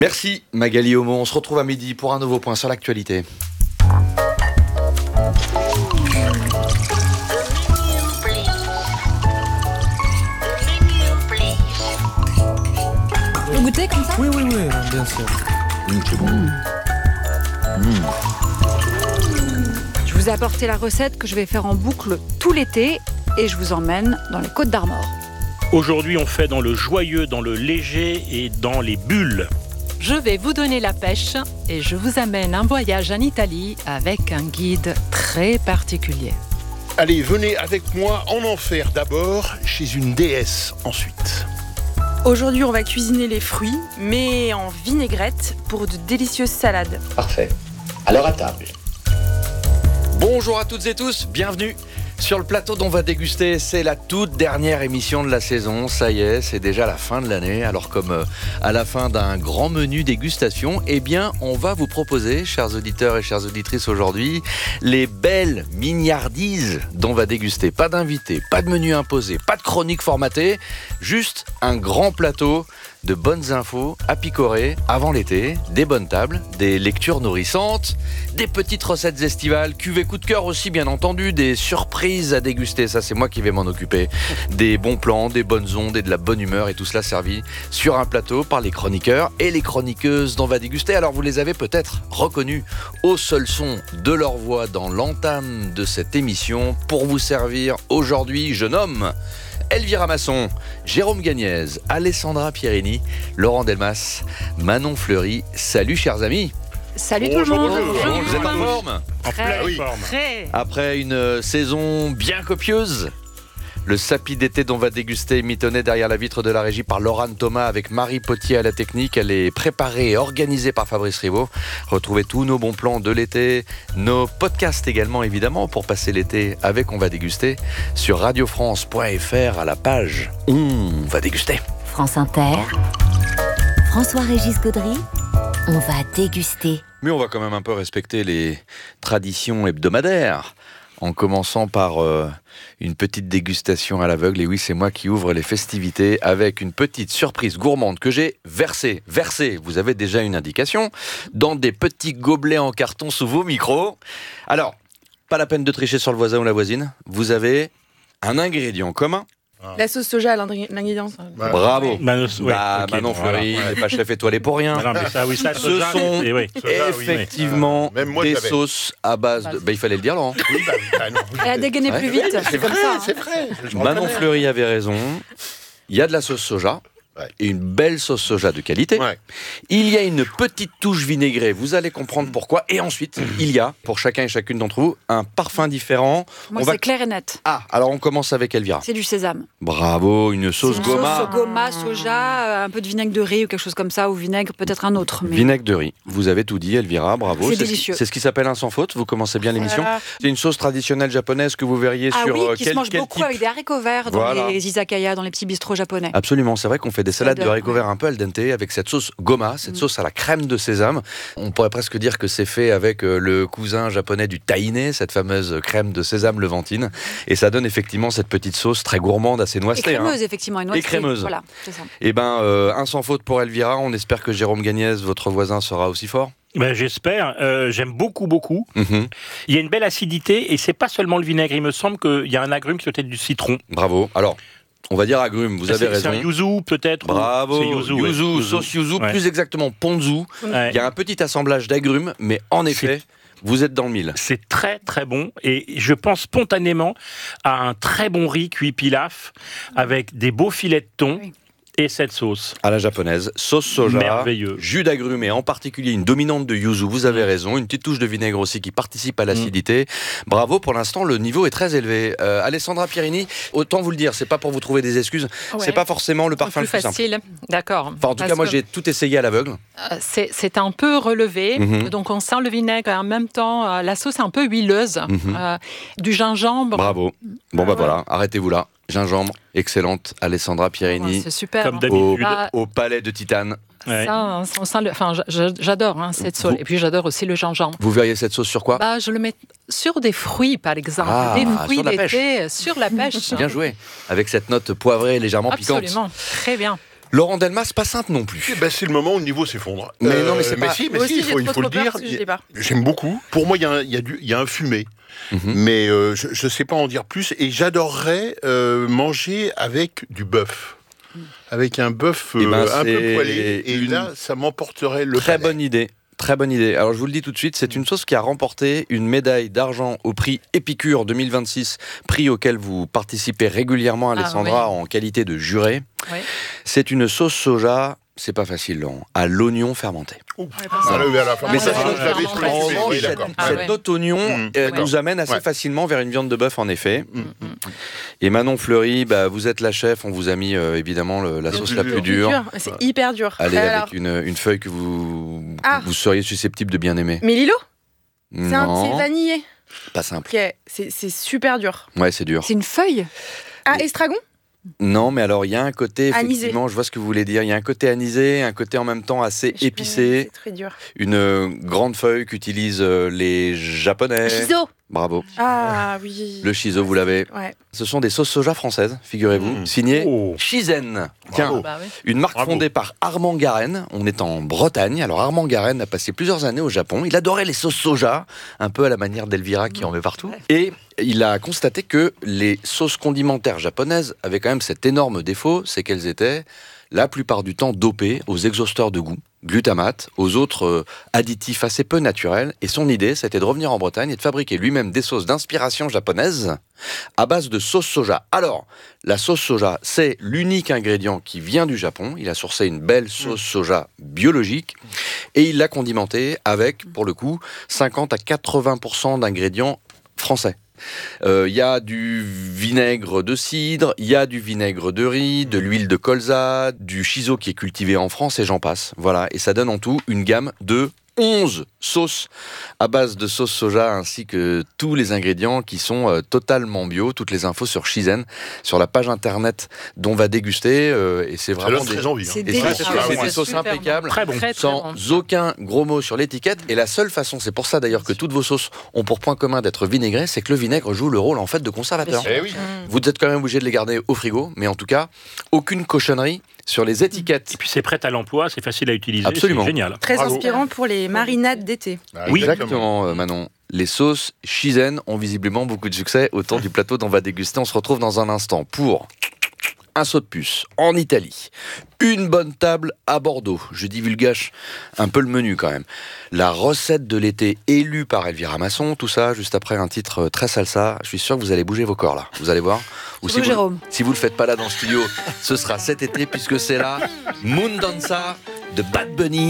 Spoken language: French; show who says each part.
Speaker 1: Merci Magali Homo, on se retrouve à midi pour un nouveau point sur l'actualité.
Speaker 2: Vous goûtez comme ça ?
Speaker 3: Oui, bien sûr.
Speaker 1: C'est bon.
Speaker 2: Je vous ai apporté la recette que je vais faire en boucle tout l'été et je vous emmène dans les Côtes d'Armor.
Speaker 4: Aujourd'hui, on fait dans le joyeux, dans le léger et dans les bulles.
Speaker 5: Je vais vous donner la pêche et je vous amène un voyage en Italie avec un guide très particulier.
Speaker 6: Allez, venez avec moi en enfer d'abord, chez une déesse ensuite.
Speaker 7: Aujourd'hui, on va cuisiner les fruits, mais en vinaigrette pour de délicieuses salades.
Speaker 1: Parfait. Alors à table. Bonjour à toutes et tous, bienvenue sur le plateau dont on va déguster. C'est la toute dernière émission de la saison. Ça y est, c'est déjà la fin de l'année. Alors comme à la fin d'un grand menu dégustation, eh bien, on va vous proposer, chers auditeurs et chères auditrices aujourd'hui, les belles mignardises dont on va déguster. Pas d'invités, pas de menu imposé, pas de chronique formatée, juste un grand plateau de bonnes infos à picorer avant l'été, des bonnes tables, des lectures nourrissantes, des petites recettes estivales, cuvées coup de cœur aussi bien entendu, des surprises à déguster, ça c'est moi qui vais m'en occuper, des bons plans, des bonnes ondes et de la bonne humeur et tout cela servi sur un plateau par les chroniqueurs et les chroniqueuses dont on va déguster. Alors vous les avez peut-être reconnus au seul son de leur voix dans l'entame de cette émission. Pour vous servir aujourd'hui, je nomme Elvira Masson, Jérôme Gagnez, Alessandra Pierini, Laurent Delmas, Manon Fleury. Salut chers amis.
Speaker 2: Salut tout le monde.
Speaker 1: Bonjour, vous êtes en forme ?
Speaker 4: En pleine forme.
Speaker 1: Après une saison bien copieuse, le sapi d'été dont on va déguster mitonné derrière la vitre de la régie par Laurent Thomas avec Marie Potier à la technique. Elle est préparée et organisée par Fabrice Rivaud. Retrouvez tous nos bons plans de l'été, nos podcasts également évidemment pour passer l'été avec On va déguster sur radiofrance.fr à la page On va déguster.
Speaker 8: France Inter, François-Régis Gaudry, on va déguster.
Speaker 1: Mais on va quand même un peu respecter les traditions hebdomadaires. En commençant par une petite dégustation à l'aveugle. Et oui, c'est moi qui ouvre les festivités avec une petite surprise gourmande que j'ai versée, vous avez déjà une indication, dans des petits gobelets en carton sous vos micros. Alors, pas la peine de tricher sur le voisin ou la voisine. Vous avez un ingrédient commun.
Speaker 7: La sauce soja, l'ingrédient.
Speaker 1: Bravo.
Speaker 4: Manon
Speaker 1: Fleury, n'est pas chef étoilé pour rien.
Speaker 4: Non, mais ça, oui, ça,
Speaker 1: Ce sont effectivement
Speaker 6: Même moi,
Speaker 1: des
Speaker 6: je savais.
Speaker 1: sauces à base de... il fallait le dire, Laurent.
Speaker 6: Oui, non.
Speaker 2: Elle a dégainé plus vite, c'est comme ça.
Speaker 6: C'est vrai. Je me
Speaker 1: Manon
Speaker 6: reconnais.
Speaker 1: Fleury avait raison. Il y a de la sauce soja.
Speaker 6: Ouais.
Speaker 1: Et une belle sauce soja de qualité.
Speaker 6: Ouais.
Speaker 1: Il y a une petite touche vinaigrée, vous allez comprendre pourquoi. Et ensuite, il y a, pour chacun et chacune d'entre vous, un parfum différent.
Speaker 2: Moi, c'est clair et net.
Speaker 1: Ah, alors on commence avec Elvira.
Speaker 2: C'est du sésame.
Speaker 1: Bravo, une sauce
Speaker 2: Une
Speaker 1: goma.
Speaker 2: Sauce goma, soja, un peu de vinaigre de riz ou quelque chose comme ça, ou vinaigre, peut-être un autre. Mais...
Speaker 1: Vinaigre de riz. Vous avez tout dit, Elvira, bravo.
Speaker 2: C'est délicieux.
Speaker 1: C'est ce qui s'appelle un sans faute, vous commencez bien l'émission.
Speaker 7: Voilà.
Speaker 1: C'est une sauce traditionnelle japonaise que vous verriez
Speaker 2: Ah
Speaker 1: sur
Speaker 2: oui, qui
Speaker 1: quel
Speaker 2: se mange
Speaker 1: quel
Speaker 2: beaucoup
Speaker 1: type.
Speaker 2: avec des haricots verts dans
Speaker 1: Voilà.
Speaker 2: les izakaya, dans les petits bistrots japonais.
Speaker 1: Absolument, c'est vrai qu'on fait des salades de
Speaker 2: J'adore,
Speaker 1: haricots verts un peu al dente avec cette sauce goma, cette sauce à la crème de sésame. On pourrait presque dire que c'est fait avec le cousin japonais du tahine, cette fameuse crème de sésame levantine. Et ça donne effectivement cette petite sauce très gourmande, assez
Speaker 2: Et
Speaker 1: noisette.
Speaker 2: crémeuse, effectivement. Et
Speaker 1: Et crémeuse.
Speaker 2: Voilà, c'est ça.
Speaker 1: Eh ben, un sans faute pour Elvira. On espère que Jérôme Gagnez, votre voisin, sera aussi fort.
Speaker 4: Ben, j'espère. J'aime beaucoup.
Speaker 1: Mhm.
Speaker 4: Il y a une belle acidité et c'est pas seulement le vinaigre. Il me semble qu'il y a un agrume qui peut être du citron.
Speaker 1: Bravo. Alors, on va dire agrumes, vous avez
Speaker 4: C'est
Speaker 1: raison.
Speaker 4: un yuzu peut-être.
Speaker 1: Bravo,
Speaker 4: C'est yuzu,
Speaker 1: sauce yuzu,
Speaker 4: Ouais.
Speaker 1: plus exactement ponzu.
Speaker 4: Ouais.
Speaker 1: Il y a un petit assemblage d'agrumes, mais en effet, vous êtes dans le mille.
Speaker 4: C'est très très bon et je pense spontanément à un très bon riz cuit pilaf avec des beaux filets de thon.
Speaker 2: Oui.
Speaker 4: Et cette sauce.
Speaker 1: À la japonaise, sauce soja,
Speaker 4: Merveilleux.
Speaker 1: jus d'agrumes et en particulier une dominante de yuzu, vous avez raison, une petite touche de vinaigre aussi qui participe à l'acidité. Bravo, pour l'instant le niveau est très élevé. Alessandra Pierini, autant vous le dire, c'est pas pour vous trouver des excuses, c'est pas forcément le parfum le plus simple.
Speaker 5: Facile, d'accord.
Speaker 1: Enfin, en tout cas, moi j'ai tout essayé à l'aveugle.
Speaker 5: C'est un peu relevé, donc on sent le vinaigre et en même temps la sauce est un peu huileuse, du gingembre.
Speaker 1: Bravo. Bon bah voilà, arrêtez-vous là. Gingembre, excellente, Alessandra Pierini,
Speaker 5: C'est super.
Speaker 4: Comme
Speaker 5: hein.
Speaker 4: d'habitude.
Speaker 1: au palais de titane.
Speaker 4: Ouais.
Speaker 5: Ça, on sent j'adore cette sauce. Et puis j'adore aussi le gingembre.
Speaker 1: Vous verriez cette sauce sur quoi?
Speaker 5: Je le mets sur des fruits, par exemple.
Speaker 1: Ah,
Speaker 5: des fruits
Speaker 1: sur la
Speaker 5: d'été, sur la pêche.
Speaker 1: Bien joué, avec cette note poivrée légèrement piquante.
Speaker 5: Absolument, très bien.
Speaker 1: Laurent Delmas, pas simple non plus.
Speaker 6: Eh ben, c'est le moment où le niveau s'effondre.
Speaker 1: Mais non, mais c'est pas...
Speaker 6: si,
Speaker 7: Moi aussi,
Speaker 6: il faut
Speaker 7: j'ai
Speaker 6: le
Speaker 7: trop
Speaker 6: dire.
Speaker 7: peur parce que je l'ai pas.
Speaker 6: J'aime beaucoup. Pour moi, il y a un fumé. Mais je ne sais pas en dire plus. Et j'adorerais manger avec du bœuf. Avec un bœuf un peu poêlé. Et là, ça m'emporterait le
Speaker 1: Très
Speaker 6: palais.
Speaker 1: bonne idée. Très bonne idée. Alors je vous le dis tout de suite, c'est une sauce qui a remporté une médaille d'argent au prix Épicure 2026, prix auquel vous participez régulièrement, Alessandra, en qualité de juré.
Speaker 5: Oui.
Speaker 1: C'est une sauce soja, c'est pas facile, Laurent, à l'oignon fermenté.
Speaker 6: Mais
Speaker 1: ça,
Speaker 6: je l'avais
Speaker 5: en
Speaker 6: très
Speaker 1: revanche,
Speaker 6: oui,
Speaker 1: cette
Speaker 6: d'accord.
Speaker 1: cette note oignon nous amène assez facilement vers une viande de bœuf, en effet. Et Manon Fleury, vous êtes la chef, on vous a mis évidemment la sauce la plus dure.
Speaker 7: C'est hyper dur.
Speaker 1: Allez,
Speaker 7: Alors,
Speaker 1: avec une feuille que vous seriez susceptible de bien aimer.
Speaker 7: mais Lilo, c'est
Speaker 1: Non,
Speaker 7: vanillé.
Speaker 1: pas simple.
Speaker 7: Ok, c'est super dur.
Speaker 1: Ouais, c'est dur.
Speaker 2: C'est une feuille.
Speaker 7: Ah, estragon?
Speaker 1: Non, mais alors il y a un côté,
Speaker 7: Anisé.
Speaker 1: effectivement, je vois ce que vous voulez dire. Il y a un côté anisé, un côté en même temps assez épicé.
Speaker 7: C'est très dur.
Speaker 1: Une grande feuille qu'utilisent les Japonais.
Speaker 7: Shiso.
Speaker 1: Bravo.
Speaker 7: Ah oui.
Speaker 1: Le shiso, vous l'avez.
Speaker 7: Ouais.
Speaker 1: Ce sont des sauces soja françaises, figurez-vous, signées
Speaker 4: Oh.
Speaker 1: Shizen. Tiens,
Speaker 6: Bravo.
Speaker 5: Bah oui.
Speaker 1: une marque
Speaker 6: Bravo.
Speaker 1: fondée par Armand Garenne. On est en Bretagne. Alors Armand Garenne a passé plusieurs années au Japon. Il adorait les sauces soja, un peu à la manière d'Elvira qui en met partout. Et il a constaté que les sauces condimentaires japonaises avaient quand même cet énorme défaut, c'est qu'elles étaient la plupart du temps dopées aux exhausteurs de goût, glutamate, aux autres additifs assez peu naturels. Et son idée, c'était de revenir en Bretagne et de fabriquer lui-même des sauces d'inspiration japonaise à base de sauce soja. Alors, la sauce soja, c'est l'unique ingrédient qui vient du Japon. Il a sourcé une belle sauce soja biologique et il l'a condimentée avec, pour le coup, 50 à 80% d'ingrédients français. Il y a du vinaigre de cidre, il y a du vinaigre de riz, de l'huile de colza, du shiso qui est cultivé en France et j'en passe. Voilà, et ça donne en tout une gamme de 11 sauces à base de sauce soja ainsi que tous les ingrédients qui sont totalement bio. Toutes les infos sur Shizen, sur la page internet d'On va déguster. Et c'est
Speaker 6: Ça
Speaker 1: vraiment
Speaker 6: donne très envie.
Speaker 2: C'est
Speaker 1: et
Speaker 2: délicieux.
Speaker 1: c'est
Speaker 6: ouais.
Speaker 1: des sauces
Speaker 5: Super bon.
Speaker 1: impeccables.
Speaker 4: Très bon.
Speaker 5: Très, très
Speaker 1: Sans
Speaker 5: bon.
Speaker 1: aucun gros mot sur l'étiquette. Et la seule façon, c'est pour ça d'ailleurs que toutes vos sauces ont pour point commun d'être vinaigrées, c'est que le vinaigre joue le rôle en fait de conservateur.
Speaker 6: Eh oui.
Speaker 1: Vous êtes quand même obligé de les garder au frigo, mais en tout cas, aucune cochonnerie sur les étiquettes.
Speaker 4: Et puis c'est prêt à l'emploi, c'est facile à utiliser,
Speaker 1: Absolument.
Speaker 4: c'est génial.
Speaker 7: Très
Speaker 6: Bravo.
Speaker 7: inspirant pour les marinades d'été.
Speaker 6: Ah,
Speaker 4: Oui.
Speaker 1: Exactement, Manon. Les sauces Shizen ont visiblement beaucoup de succès autour du plateau dont on va déguster. On se retrouve dans un instant pour un saut de puce en Italie, une bonne table à Bordeaux. Je divulgage un peu le menu quand même. La recette de l'été élue par Elvira Masson, tout ça juste après un titre très salsa. Je suis sûr que vous allez bouger vos corps là. Vous allez voir. Ou
Speaker 2: Surtout Jérôme.
Speaker 1: si vous le faites pas là dans le studio, ce sera cet été puisque c'est là Moon Danza de Bad Bunny.